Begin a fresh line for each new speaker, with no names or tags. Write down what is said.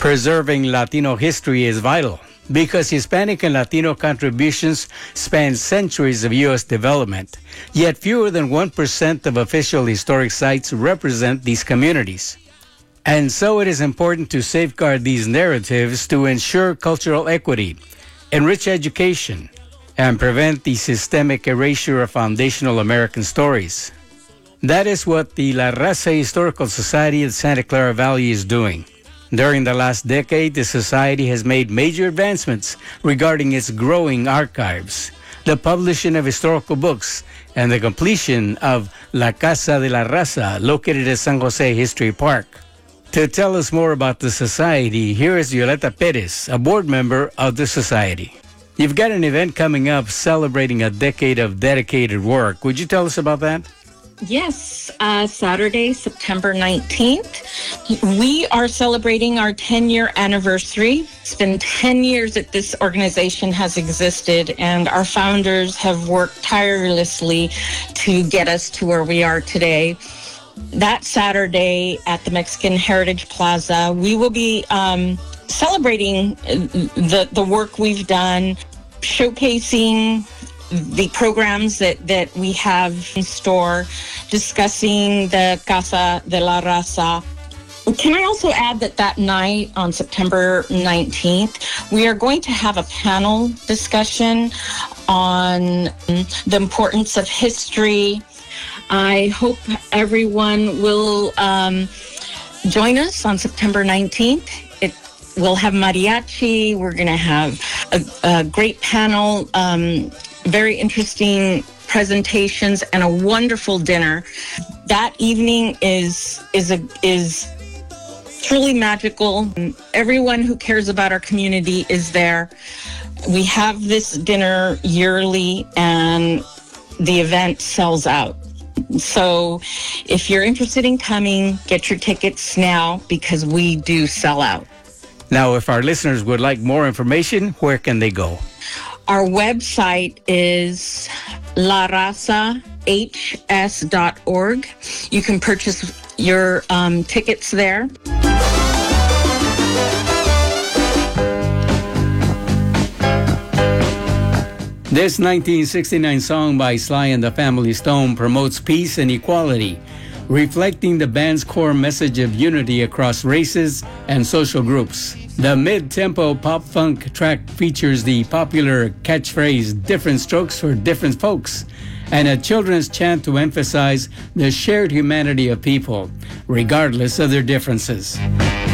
Preserving Latino history is vital because Hispanic and Latino contributions span centuries of U.S. development, yet fewer than 1% of official historic sites represent these communities. And so it is important to safeguard these narratives to ensure cultural equity, enrich education, and prevent the systemic erasure of foundational American stories. That is what the La Raza Historical Society of Santa Clara Valley is doing. During the last decade, the Society has made major advancements regarding its growing archives, the publishing of historical books, and the completion of La Casa de la Raza, located at San Jose History Park. To tell us more about the Society, here is Violeta Perez, a board member of the Society. You've got an event coming up celebrating a decade of dedicated work. Would you tell us about that?
Yes, Saturday, September 19th, we are celebrating our 10-year anniversary. It's been 10 years that this organization has existed, and our founders have worked tirelessly to get us to where we are today. That Saturday at the Mexican Heritage Plaza, we will be celebrating the work we've done, showcasing the programs that we have in store, discussing the Casa de la Raza. Can I also add that night on September 19th, we are going to have a panel discussion on the importance of history. I hope everyone will join us on September 19th. We'll have mariachi. We're going to have a great panel, very interesting presentations, and a wonderful dinner. That evening is truly magical. Everyone who cares about our community is there. We have this dinner yearly, and the event sells out. So if you're interested in coming, get your tickets now because we do sell out.
Now, if our listeners would like more information, where can they go?
Our website is larrazahs.org. You can purchase your tickets there.
This 1969 song by Sly and the Family Stone promotes peace and equality, reflecting the band's core message of unity across races and social groups. The mid-tempo pop-funk track features the popular catchphrase, "Different strokes for different folks," and a children's chant to emphasize the shared humanity of people, regardless of their differences.